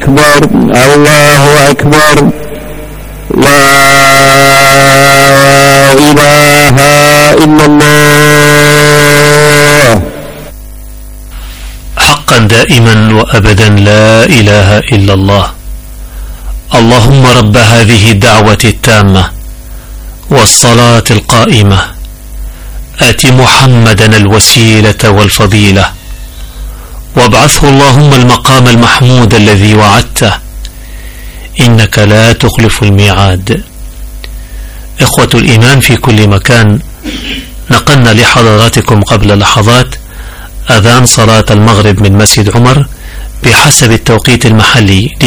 أكبر الله أكبر لا إله إلا الله. حقا دائما وأبدا لا إله إلا الله. اللهم رب هذه الدعوة التامة والصلاة القائمة آت محمدا الوسيلة والفضيلة وابعثه اللهم المقام المحمود الذي وعدته إنك لا تخلف الميعاد. إخوة الإيمان في كل مكان، نقلنا لحضراتكم قبل لحظات أذان صلاة المغرب من مسجد عمر بحسب التوقيت المحلي